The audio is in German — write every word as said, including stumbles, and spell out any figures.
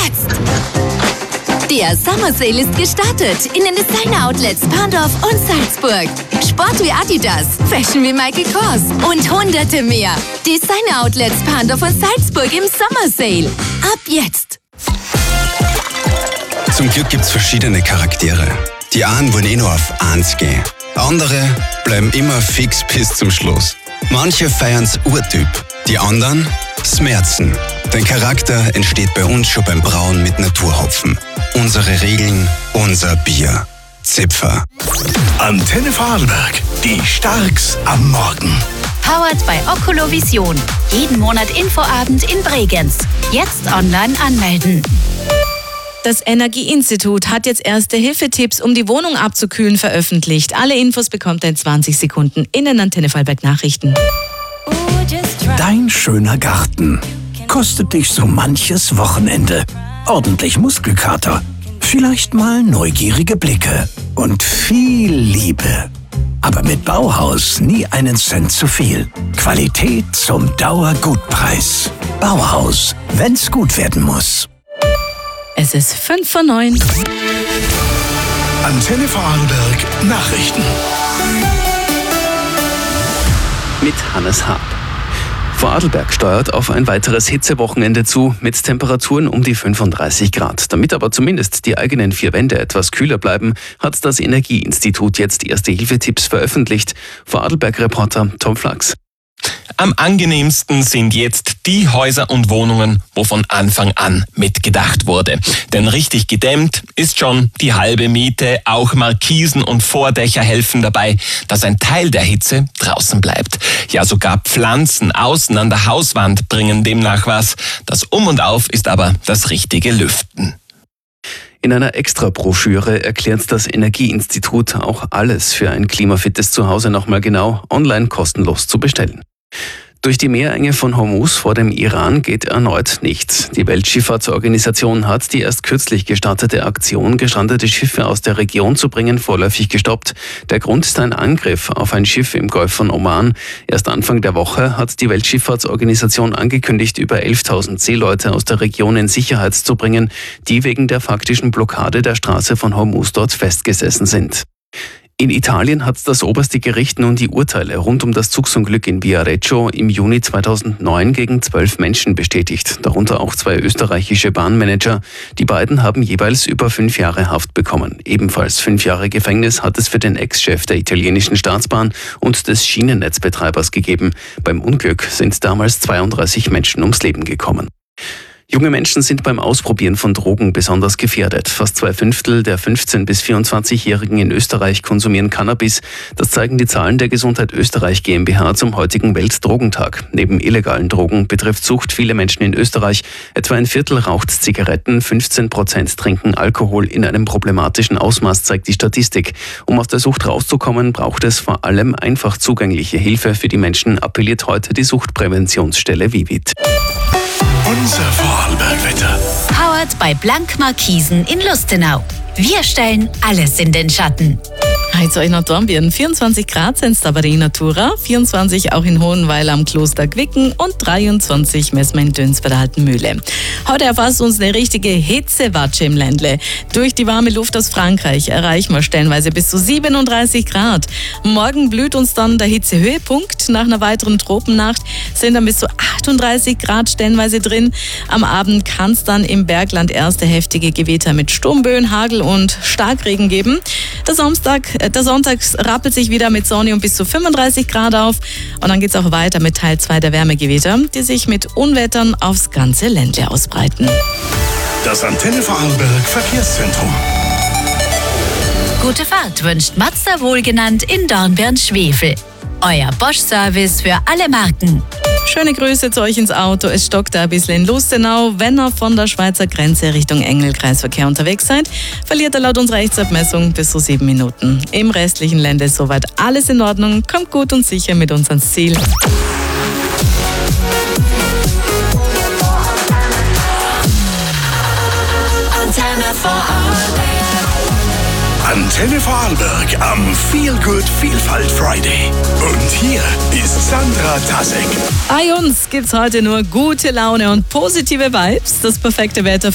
jetzt! Der Summer Sale ist gestartet in den Designer-Outlets Parndorf und Salzburg. Sport wie Adidas, Fashion wie Michael Kors und hunderte mehr. Designer-Outlets Parndorf und Salzburg im Summer Sale. Ab jetzt! Zum Glück gibt's verschiedene Charaktere. Die einen wollen eh nur auf eins gehen. Andere bleiben immer fix bis zum Schluss. Manche feiern's Urtyp, die anderen Smerzen. Dein Charakter entsteht bei uns schon beim Brauen mit Naturhopfen. Unsere Regeln, unser Bier. Zipfer. Antenne Vorarlberg, die Starks am Morgen. Powered by Oculovision. Jeden Monat Infoabend in Bregenz. Jetzt online anmelden. Das Energieinstitut hat jetzt erste Hilfetipps, um die Wohnung abzukühlen, veröffentlicht. Alle Infos bekommt ihr in zwanzig Sekunden in den Antenne Vorarlberg Nachrichten. Dein schöner Garten kostet dich so manches Wochenende. Ordentlich Muskelkater, vielleicht mal neugierige Blicke und viel Liebe. Aber mit Bauhaus nie einen Cent zu viel. Qualität zum Dauergutpreis. Bauhaus, wenn's gut werden muss. Es ist fünf vor neun. Antenne Vorarlberg Nachrichten. Mit Hannes Haab. Vorarlberg steuert auf ein weiteres Hitzewochenende zu, mit Temperaturen um die fünfunddreißig Grad. Damit aber zumindest die eigenen vier Wände etwas kühler bleiben, hat das Energieinstitut jetzt erste Hilfetipps veröffentlicht. Vorarlberg-Reporter Tom Flachs. Am angenehmsten sind jetzt die Häuser und Wohnungen, wo von Anfang an mitgedacht wurde. Denn richtig gedämmt ist schon die halbe Miete. Auch Markisen und Vordächer helfen dabei, dass ein Teil der Hitze draußen bleibt. Ja, sogar Pflanzen außen an der Hauswand bringen demnach was. Das Um und Auf ist aber das richtige Lüften. In einer Extra-Broschüre erklärt das Energieinstitut auch alles für ein klimafittes Zuhause nochmal genau online kostenlos zu bestellen. Durch die Meerenge von Hormuz vor dem Iran geht erneut nichts. Die Weltschifffahrtsorganisation hat die erst kürzlich gestartete Aktion, gestrandete Schiffe aus der Region zu bringen, vorläufig gestoppt. Der Grund ist ein Angriff auf ein Schiff im Golf von Oman. Erst Anfang der Woche hat die Weltschifffahrtsorganisation angekündigt, über elftausend Seeleute aus der Region in Sicherheit zu bringen, die wegen der faktischen Blockade der Straße von Hormuz dort festgesessen sind. In Italien hat das oberste Gericht nun die Urteile rund um das Zugsunglück in Viareggio im Juni zweitausendneun gegen zwölf Menschen bestätigt, darunter auch zwei österreichische Bahnmanager. Die beiden haben jeweils über fünf Jahre Haft bekommen. Ebenfalls fünf Jahre Gefängnis hat es für den Ex-Chef der italienischen Staatsbahn und des Schienennetzbetreibers gegeben. Beim Unglück sind damals zweiunddreißig Menschen ums Leben gekommen. Junge Menschen sind beim Ausprobieren von Drogen besonders gefährdet. Fast zwei Fünftel der fünfzehn- bis vierundzwanzigjährigen in Österreich konsumieren Cannabis. Das zeigen die Zahlen der Gesundheit Österreich GmbH zum heutigen Weltdrogentag. Neben illegalen Drogen betrifft Sucht viele Menschen in Österreich. Etwa ein Viertel raucht Zigaretten, fünfzehn Prozent trinken Alkohol in einem problematischen Ausmaß, zeigt die Statistik. Um aus der Sucht rauszukommen, braucht es vor allem einfach zugängliche Hilfe für die Menschen, appelliert heute die Suchtpräventionsstelle Vivit. Unser Vorarlberg-Wetter. Powered by Blank Markisen in Lustenau. Wir stellen alles in den Schatten. Heute soll ich noch Dornbirn. vierundzwanzig Grad sind es aber in Natura, vierundzwanzig auch in Hohenweiler am Kloster Gwicken und dreiundzwanzig messen wir in Döns bei der Alten Mühle. Heute erfasst uns eine richtige Hitzewatsche im Ländle. Durch die warme Luft aus Frankreich erreichen wir stellenweise bis zu siebenunddreißig Grad. Morgen blüht uns dann der Hitzehöhepunkt. Nach einer weiteren Tropennacht sind dann bis zu achtunddreißig Grad stellenweise drin. Am Abend kann es dann im Bergland erste heftige Gewitter mit Sturmböen, Hagel und Starkregen geben. Der Samstag Der Sonntag rappelt sich wieder mit Sonne und bis zu fünfunddreißig Grad auf. Und dann geht es auch weiter mit Teil zwei der Wärmegewitter, die sich mit Unwettern aufs ganze Ländle ausbreiten. Das Antenne Vorarlberg Verkehrszentrum. Gute Fahrt wünscht Mazda wohlgenannt in Dornbirn-Schwefel. Euer Bosch-Service für alle Marken. Schöne Grüße zu euch ins Auto. Es stockt da ein bisschen in Lustenau. Wenn ihr von der Schweizer Grenze Richtung Engel-Kreisverkehr unterwegs seid, verliert ihr laut unserer Rechtsabmessung bis zu sieben Minuten. Im restlichen Ländle ist soweit alles in Ordnung. Kommt gut und sicher mit uns ans Ziel. Antenne Vorarlberg. Antenne Vorarlberg am Feel Good Vielfalt Friday. Und hier ist Sandra Tasek. Bei uns gibt's heute nur gute Laune und positive Vibes. Das perfekte Wetter